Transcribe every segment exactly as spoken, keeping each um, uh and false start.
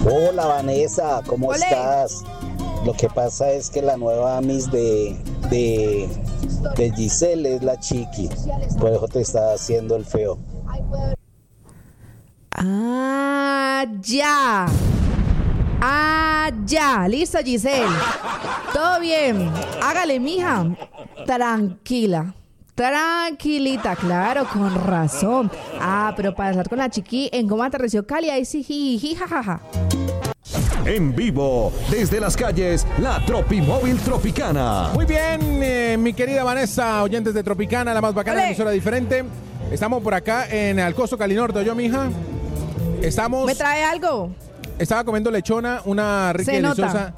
Hola Vanessa, ¿cómo Olé. estás? Lo que pasa es que la nueva Miss de, de, de Giselle es la Chiqui, por eso te está haciendo el feo. Ah, ya. Ah, ya. Listo, Giselle. Todo bien. Hágale, mija. Tranquila. Tranquilita, claro, con razón. Ah, pero para estar con la Chiqui en cómo aterrició Cali, ahí sí, jiji, jajaja. En vivo, desde las calles, la Tropimóvil Tropicana. Muy bien, eh, mi querida Vanessa, oyentes de Tropicana, la más bacana ¡Ole! emisora diferente. Estamos por acá en Alcosto, Cali Norte. ¿Yo, mija? Estamos... ¿Me trae algo? Estaba comiendo lechona, una rica y Se deliciosa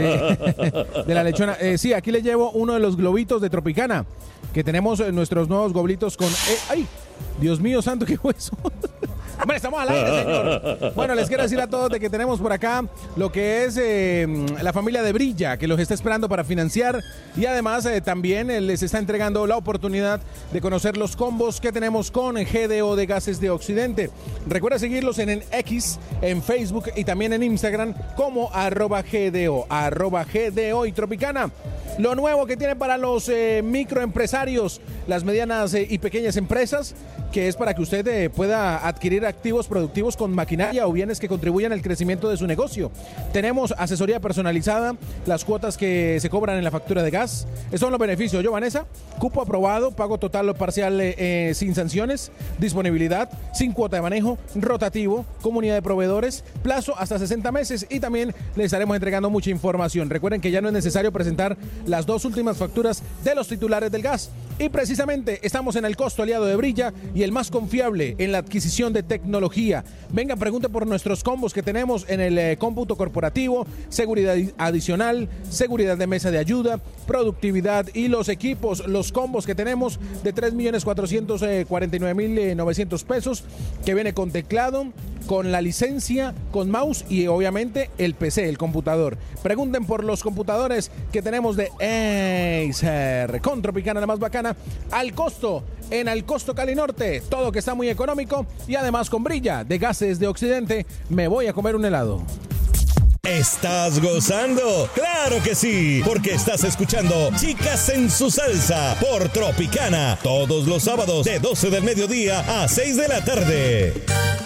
de, de la lechona. Eh, sí, aquí le llevo uno de los globitos de Tropicana, que tenemos eh, nuestros nuevos globitos con... Eh, ¡Ay! Dios mío santo, qué hueso. Hombre, estamos al aire, señor. Bueno, les quiero decir a todos de que tenemos por acá lo que es eh, la familia de Brilla, que los está esperando para financiar, y además eh, también eh, les está entregando la oportunidad de conocer los combos que tenemos con G D O de Gases de Occidente. Recuerda seguirlos en, en X, en Facebook y también en Instagram como arroba GDO, arroba GDO y Tropicana. Lo nuevo que tiene para los eh, microempresarios, las medianas eh, y pequeñas empresas, que es para que usted eh, pueda adquirir activos productivos con maquinaria o bienes que contribuyan al crecimiento de su negocio. Tenemos asesoría personalizada, las cuotas que se cobran en la factura de gas. Esos son los beneficios. Yo, Vanessa, cupo aprobado, pago total o parcial eh, eh, sin sanciones, disponibilidad, sin cuota de manejo, rotativo, comunidad de proveedores, plazo hasta sesenta meses, y también les estaremos entregando mucha información. Recuerden que ya no es necesario presentar las dos últimas facturas de los titulares del gas. Y precisamente estamos en el costo aliado de Brilla y el más confiable en la adquisición de tecnología. Venga, pregunte por nuestros combos que tenemos en el eh, cómputo corporativo, seguridad adicional, seguridad de mesa de ayuda, productividad y los equipos, los combos que tenemos de tres millones cuatrocientos cuarenta y nueve mil novecientos pesos, que viene con teclado, con la licencia, con mouse y obviamente el P C, el computador. Pregunten por los computadores que tenemos de Acer, con Tropicana, la más bacana, al costo, en Al Costo Cali Norte, todo que está muy económico, y además con Brilla de Gases de Occidente. Me voy a comer un helado. ¿Estás gozando? ¡Claro que sí! Porque estás escuchando Chicas en su Salsa por Tropicana, todos los sábados de doce del mediodía a seis de la tarde.